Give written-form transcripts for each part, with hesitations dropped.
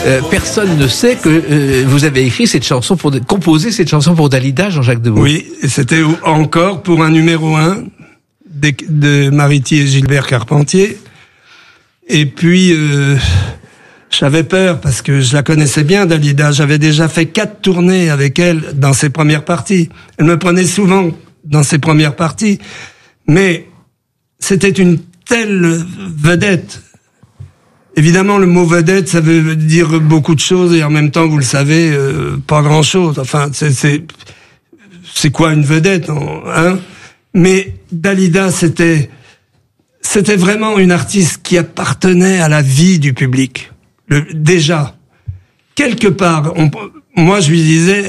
personne ne sait que vous avez écrit cette chanson composé cette chanson pour Dalida, Jean-Jacques Deveau. Oui, et c'était encore pour un numéro 1 de Mariti et Gilbert Carpentier. Et puis, j'avais peur parce que je la connaissais bien, Dalida. J'avais déjà fait 4 tournées avec elle dans ses premières parties. Elle me prenait souvent dans ses premières parties. Mais c'était une telle vedette. Évidemment, le mot vedette, ça veut dire beaucoup de choses et en même temps, vous le savez, pas grand-chose. Enfin, c'est quoi une vedette, hein? Mais Dalida, c'était vraiment une artiste qui appartenait à la vie du public. Déjà, quelque part, moi je lui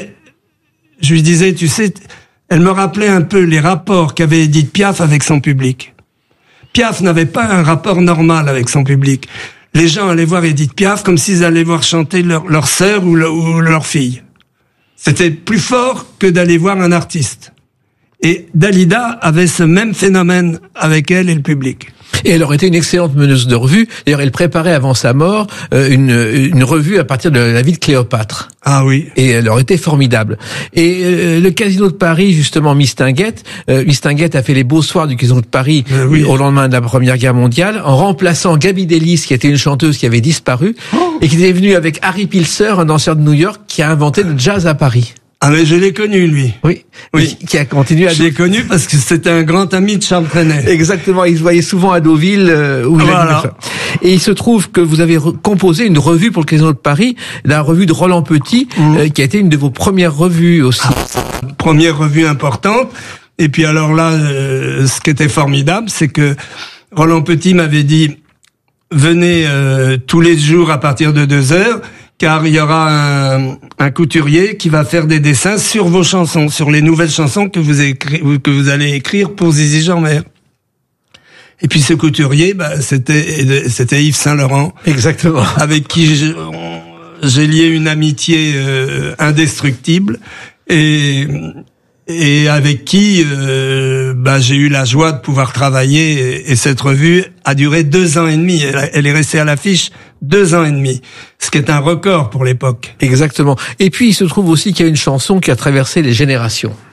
disais, tu sais, elle me rappelait un peu les rapports qu'avait Édith Piaf avec son public. Piaf n'avait pas un rapport normal avec son public. Les gens allaient voir Édith Piaf comme s'ils allaient voir chanter leur sœur ou leur fille. C'était plus fort que d'aller voir un artiste. Et Dalida avait ce même phénomène avec elle et le public. Et elle aurait été une excellente meneuse de revue. D'ailleurs, elle préparait avant sa mort une revue à partir de la vie de Cléopâtre. Ah oui. Et elle aurait été formidable. Et le Casino de Paris, justement, Mistinguett a fait les beaux soirs du Casino de Paris au lendemain de la Première Guerre mondiale, en remplaçant Gaby Delis, qui était une chanteuse qui avait disparu, et qui était venue avec Harry Pilser, un danseur de New York, qui a inventé le jazz à Paris. Ah mais je l'ai connu, lui. Oui. Qui a continué à... Je l'ai connu parce que c'était un grand ami de Charles Trenet. Exactement, il se voyait souvent à Deauville où il a fait. Et il se trouve que vous avez composé une revue pour le Casino de Paris, la revue de Roland Petit, qui a été une de vos premières revues aussi. Première revue importante. Et puis alors là, ce qui était formidable, c'est que Roland Petit m'avait dit « Venez tous les jours à partir de 2h ». Car il y aura un couturier qui va faire des dessins sur vos chansons, sur les nouvelles chansons que vous allez écrire pour Zizi Jeanmaire. Et puis ce couturier, c'était Yves Saint-Laurent. Exactement. Avec qui j'ai lié une amitié indestructible et avec qui j'ai eu la joie de pouvoir travailler, et cette revue a duré 2 ans et demi. Elle est restée à l'affiche 2 ans et demi, ce qui est un record pour l'époque. Exactement. Et puis il se trouve aussi qu'il y a une chanson qui a traversé les générations.